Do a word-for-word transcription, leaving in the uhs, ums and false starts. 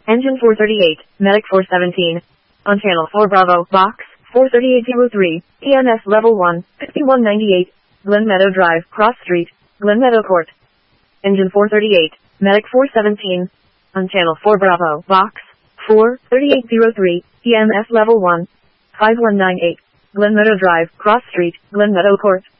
Engine four thirty-eight, Medic four seventeen. On Channel four Bravo, Box four thirty-eight oh three, E M S Level one, fifty-one ninety-eight, Glen Meadow Drive, Cross Street, Glen Meadow Court. Engine four thirty-eight, Medic four seventeen. On Channel four Bravo, Box four thirty-eight oh three, E M S Level one, five one nine eight, Glen Meadow Drive, Cross Street, Glen Meadow Court.